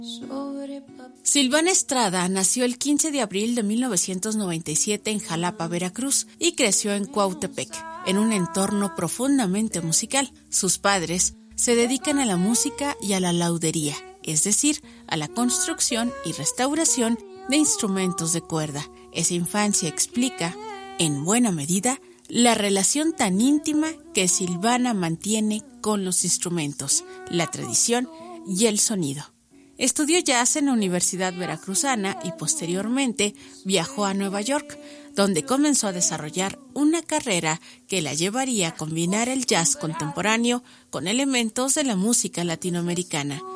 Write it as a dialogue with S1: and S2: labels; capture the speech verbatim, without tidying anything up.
S1: Silvana Estrada nació el quince de abril de mil novecientos noventa y siete en Jalapa, Veracruz, y creció en Cuautepec, en un entorno profundamente musical. Sus padres se dedican a la música y a la laudería, es decir, a la construcción y restauración de instrumentos de cuerda. Esa infancia explica, en buena medida, la relación tan íntima que Silvana mantiene con los instrumentos, la tradición y el sonido. Estudió jazz en la Universidad Veracruzana y posteriormente viajó a Nueva York, donde comenzó a desarrollar una carrera que la llevaría a combinar el jazz contemporáneo con elementos de la música latinoamericana.